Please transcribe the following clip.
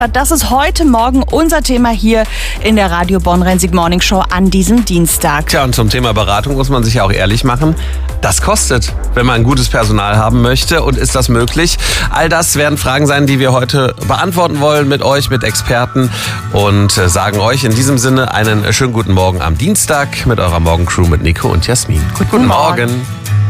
Das ist heute Morgen unser Thema hier in der Radio Bonn-Rensig Morning Show an diesem Dienstag. Tja, und zum Thema Beratung muss man sich ja auch ehrlich machen. Das kostet, wenn man gutes Personal haben möchte. Und ist das möglich? All das werden Fragen sein, die wir heute beantworten wollen mit euch, mit Experten. Und sagen euch in diesem Sinne einen schönen guten Morgen am Dienstag mit eurer Morgencrew mit Nico und Jasmin. Guten Morgen.